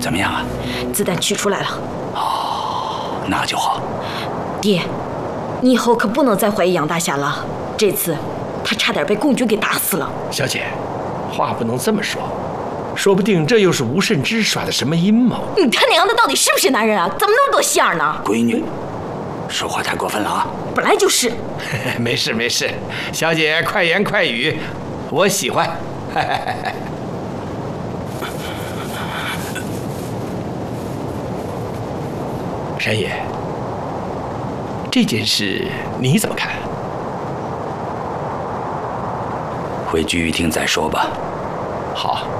怎么样啊？ 子弹取出来了。 哦，那就好。 爹，你以后可不能再怀疑杨大侠了。这次他差点被共军给打死了。 小姐，话不能这么说，说不定这又是吴慎之耍的什么阴谋。 你他娘的到底是不是男人啊？怎么那么多心眼呢？ 闺女，说话太过分了啊！ 本来就是。 没事没事，小姐快言快语，我喜欢。山野，这件事你怎么看？ 回聚义厅再说吧。 好。